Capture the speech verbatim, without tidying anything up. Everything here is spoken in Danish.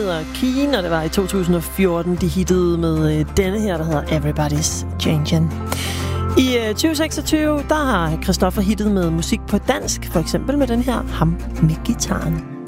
hedder Keen, og det var i to tusind og fjorten, de hittede med øh, denne her, der hedder Everybody's Changing. I øh, tyve seksogtyve, der har Christoffer hittet med musik på dansk, for eksempel med den her Ham med gitaren.